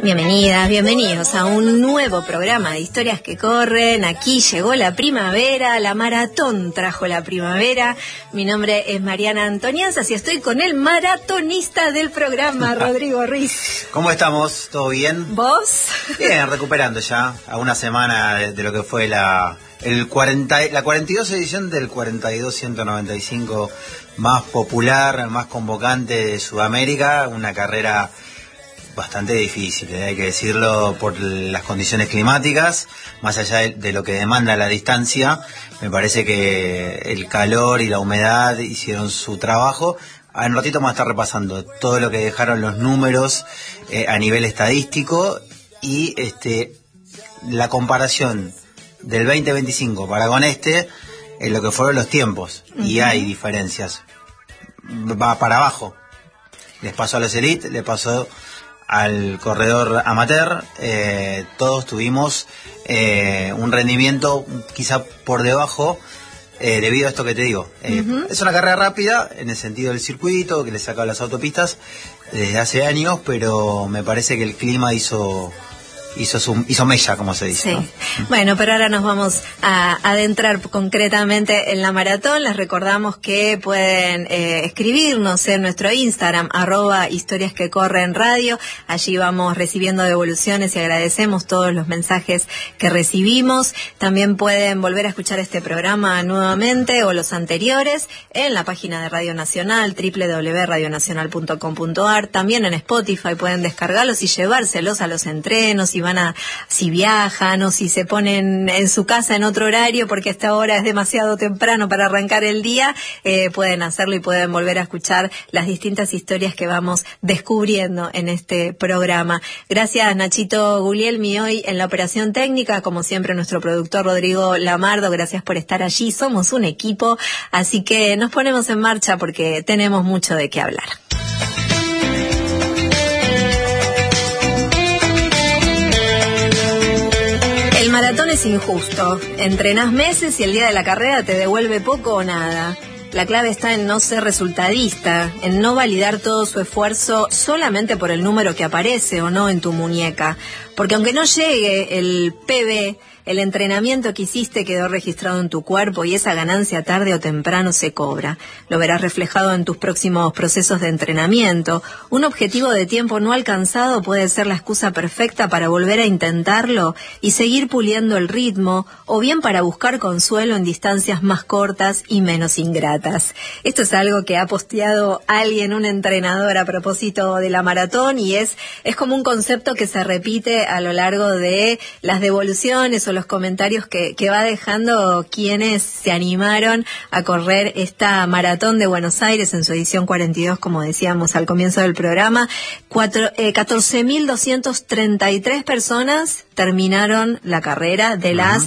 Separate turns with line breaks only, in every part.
Bienvenidas, bienvenidos a un nuevo programa de historias que corren. Aquí llegó la primavera, la maratón trajo la primavera. Mi nombre es Mariana Antonianzas y estoy con el maratonista del programa, Rodrigo Ruiz.
¿Cómo estamos? ¿Todo bien?
¿Vos?
Bien, recuperando ya a una semana de lo que fue la 42 edición del 42-195 más popular, más convocante de Sudamérica. Una carrera bastante difícil, hay que decirlo, por las condiciones climáticas, más allá de lo que demanda la distancia. Me parece que el calor y la humedad hicieron su trabajo. En un ratito vamos a estar repasando todo lo que dejaron los números a nivel estadístico y la comparación del 2025 para con en lo que fueron los tiempos. Y hay diferencias. Va para abajo. Les pasó a los Elite, le pasó al corredor amateur. Todos tuvimos un rendimiento quizá por debajo debido a esto que te digo. Es una carrera rápida en el sentido del circuito que le sacaba las autopistas desde hace años, pero me parece que el clima hizo mella, como se dice,
sí.
¿no?
Bueno, pero ahora nos vamos a adentrar concretamente en la maratón. Les recordamos que pueden escribirnos en nuestro Instagram, @historiasquecorrenradio. Allí vamos recibiendo devoluciones y agradecemos todos los mensajes que recibimos. También pueden volver a escuchar este programa nuevamente o los anteriores en la página de Radio Nacional, www.radionacional.com.ar. También en Spotify pueden descargarlos y llevárselos a los entrenos, si viajan o si se ponen en su casa en otro horario porque a esta hora es demasiado temprano para arrancar el día, pueden hacerlo y pueden volver a escuchar las distintas historias que vamos descubriendo en este programa. Gracias, Nachito Guglielmi, hoy en la operación técnica, como siempre nuestro productor Rodrigo Lamardo, gracias por estar allí. Somos un equipo, así que nos ponemos en marcha porque tenemos mucho de qué hablar. El maratón es injusto. Entrenás meses y el día de la carrera te devuelve poco o nada. La clave está en no ser resultadista, en no validar todo su esfuerzo solamente por el número que aparece o no en tu muñeca. Porque aunque no llegue el PB, el entrenamiento que hiciste quedó registrado en tu cuerpo y esa ganancia tarde o temprano se cobra. Lo verás reflejado en tus próximos procesos de entrenamiento. Un objetivo de tiempo no alcanzado puede ser la excusa perfecta para volver a intentarlo y seguir puliendo el ritmo, o bien para buscar consuelo en distancias más cortas y menos ingratas. Esto es algo que ha posteado alguien, un entrenador, a propósito de la maratón, y es como un concepto que se repite a lo largo de las devoluciones o los comentarios que va dejando quienes se animaron a correr esta maratón de Buenos Aires en su edición 42, como decíamos al comienzo del programa. 14.233 personas terminaron la carrera de las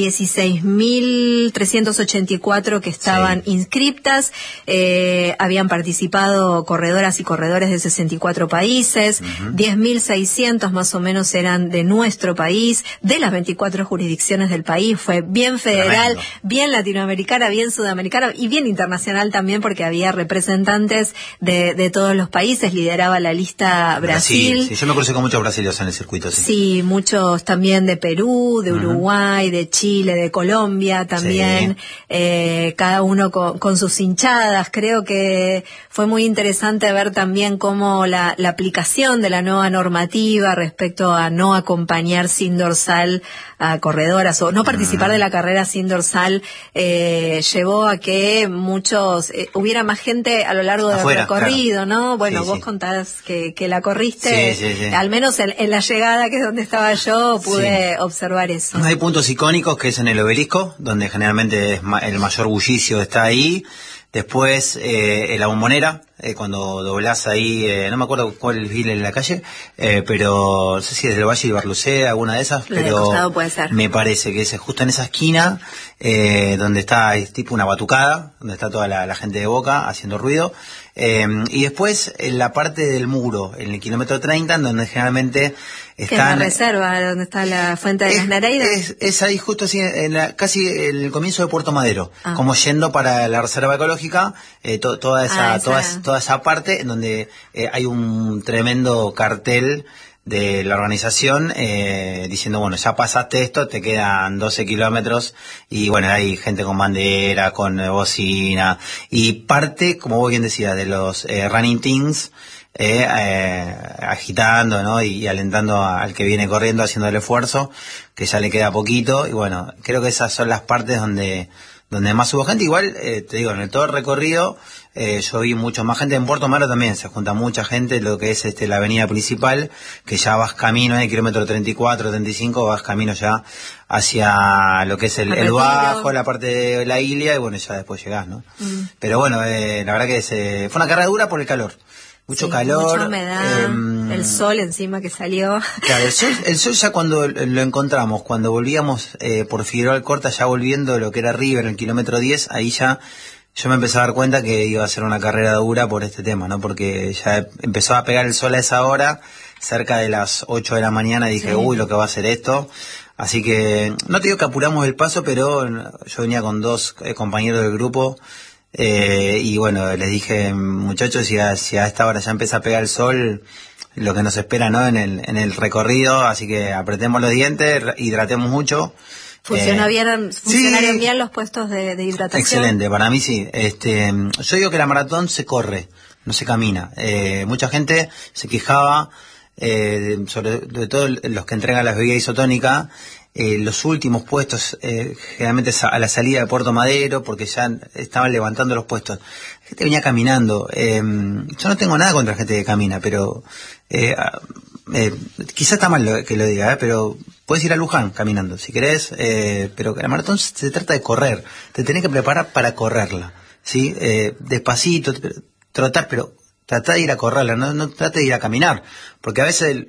16.384 que estaban inscriptas. Habían participado corredoras y corredores de 64 países, 10.600 más o menos eran de nuestro país, de las 24 jurisdicciones del país. Fue bien federal, bien latinoamericana, bien sudamericana y bien internacional también, porque había representantes de todos los países. Lideraba la lista Brasil.
Sí, yo me crucé con muchos brasileños en el circuito.
Sí, muchos también de Perú, de Uruguay, de Chile, de Colombia también. Sí. Cada uno con sus hinchadas. Creo que fue muy interesante ver también cómo la aplicación de la nueva normativa respecto a no acompañar sin dorsal a corredoras o no participar de la carrera sin dorsal llevó a que hubiera más gente a lo largo del recorrido, claro. ¿No? Bueno, vos contás que la corriste, sí. Al menos en la llegada, que es donde estaba yo, pude observar eso.
Hay puntos icónicos, que es en el obelisco, donde generalmente el mayor bullicio está ahí. Después, en la Bombonera, cuando doblás ahí, no me acuerdo cuál es en la calle, pero no sé si es del Valle y Barlucé, alguna de esas, pero
costado puede ser.
Me parece que es justo en esa esquina, donde está, es tipo una batucada, donde está toda la gente de Boca haciendo ruido. Y después, en la parte del muro, en el kilómetro 30, en donde generalmente están...
¿Qué es la reserva, donde está la fuente de las Nereidas?
Es ahí justo así, casi el comienzo de Puerto Madero, como yendo para la reserva ecológica, toda esa parte en donde hay un tremendo cartel de la organización, diciendo, bueno, ya pasaste esto, te quedan 12 kilómetros, y bueno, hay gente con bandera, con bocina, y parte, como vos bien decías, de los running teams, agitando, ¿no? Y alentando al que viene corriendo, haciendo el esfuerzo, que ya le queda poquito, y bueno, creo que esas son las partes donde más hubo gente. Igual, te digo, en todo el recorrido, yo vi mucho más gente. En Puerto Madero también se junta mucha gente, lo que es la avenida principal, que ya vas camino, en el kilómetro 34, 35, vas camino ya hacia lo que es el Bajo, la parte de la Ilia, y bueno, ya después llegás, ¿no? Pero bueno, la verdad que fue una carrera dura por el calor. Mucho calor.
Mucha humedad, el sol encima que salió.
Claro, el sol ya cuando lo encontramos, cuando volvíamos por Figueroa Alcorta, ya volviendo lo que era River, en el kilómetro 10, ahí ya yo me empecé a dar cuenta que iba a ser una carrera dura por este tema, ¿no? Porque ya empezó a pegar el sol a esa hora, cerca de las 8 de la mañana, y dije, uy, lo que va a ser esto. Así que, no te digo que apuramos el paso, pero yo venía con 2 compañeros del grupo, y bueno, les dije, muchachos, si a esta hora ya empieza a pegar el sol, lo que nos espera, ¿no? En el recorrido, así que apretemos los dientes, hidratemos mucho.
¿Funcionarían bien los puestos de hidratación?
Excelente, para mí sí. Yo digo que la maratón se corre, no se camina. Mucha gente se quejaba, sobre todo los que entregan las bebidas isotónicas, los últimos puestos, generalmente a la salida de Puerto Madero, porque ya estaban levantando los puestos. La gente venía caminando. Yo no tengo nada contra la gente que camina, pero quizás está mal que lo diga, pero puedes ir a Luján caminando, si querés, pero la maratón se trata de correr. Te tenés que preparar para correrla, ¿sí? Despacito, trotar, pero trata de ir a correrla, no trate de ir a caminar, porque a veces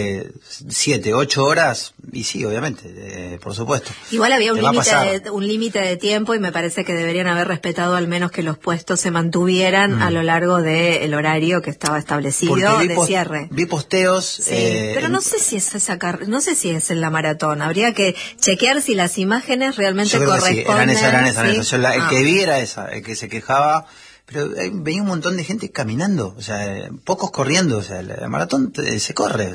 7, 8 horas, y sí, obviamente, por supuesto.
Igual había un límite de tiempo, y me parece que deberían haber respetado al menos que los puestos se mantuvieran a lo largo del horario que estaba establecido de cierre.
Vi posteos.
Sí, pero no sé si es no sé si es en la maratón. Habría que chequear si las imágenes realmente corresponden.
Sí, eran esas. El que vi era esa, el que se quejaba. Pero venía un montón de gente caminando, o sea, pocos corriendo, o sea, la maratón se corre.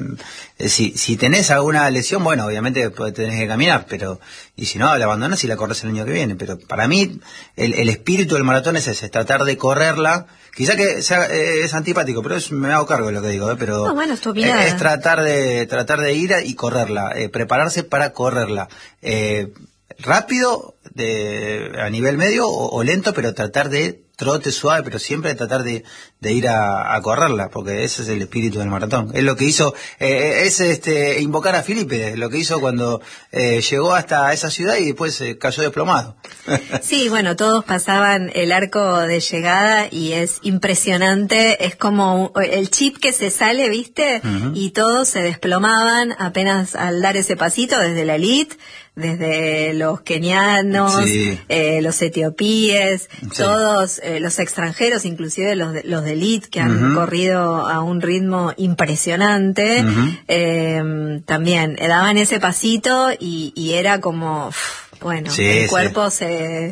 Si tenés alguna lesión, bueno, obviamente tenés que caminar, pero, y si no, la abandonás y la corres el año que viene. Pero para mí, el espíritu del maratón es ese, es tratar de correrla. Quizá que es antipático, pero me hago cargo de lo que digo, pero
no, bueno, es
tratar de ir y correrla, prepararse para correrla. Rápido, a nivel medio o lento, pero tratar de trote suave, pero siempre tratar de ir a correrla, porque ese es el espíritu del maratón. Es lo que hizo, invocar a Felipe, lo que hizo cuando llegó hasta esa ciudad y después cayó desplomado.
Sí, bueno, todos pasaban el arco de llegada y es impresionante, es como el chip que se sale, ¿viste? Y todos se desplomaban apenas al dar ese pasito, desde la elite, desde los kenianos, los etiopíes, todos los extranjeros, inclusive los de elite, que han corrido a un ritmo impresionante, también daban ese pasito y era como... Bueno, el cuerpo se...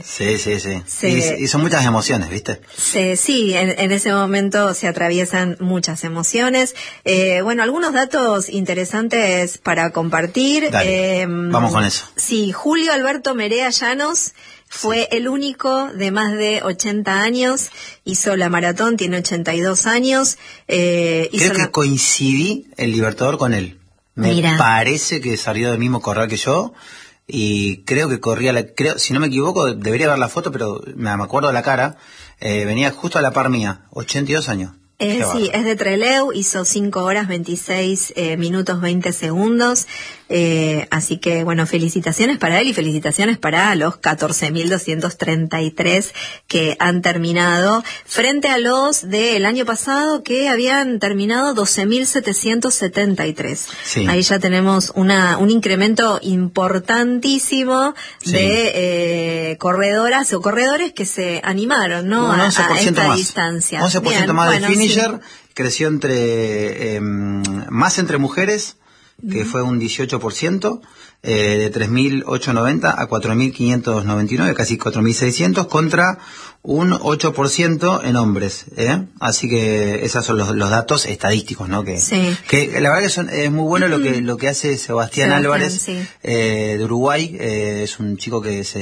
Y son muchas emociones, ¿viste?
Sí, en ese momento se atraviesan muchas emociones. Bueno, algunos datos interesantes para compartir.
Dale, vamos con eso.
Sí, Julio Alberto Merea Llanos fue el único de más de 80 años, hizo la maratón, tiene 82 años.
Creo que coincidí el Libertador con él. Me parece que salió del mismo corral que yo. Y creo que corría, si no me equivoco, debería ver la foto, pero me acuerdo de la cara, venía justo a la par mía, 82 años.
Sí, es de Trelew, hizo 5 horas 26 minutos 20 segundos, así que bueno, felicitaciones para él y felicitaciones para los 14.233 que han terminado, frente a los del año pasado que habían terminado 12.773.
Sí.
Ahí ya tenemos un incremento importantísimo de corredoras o corredores que se animaron, ¿no? A esta distancia.
11% más de finisher, creció más entre mujeres, que fue un 18%, de 3.890 a 4.599, casi 4.600, contra un 8% en hombres. Así que esos son los datos estadísticos, ¿no? Que la verdad que es muy bueno lo que hace Sebastián Álvarez,
sí.
De Uruguay. Es un chico que se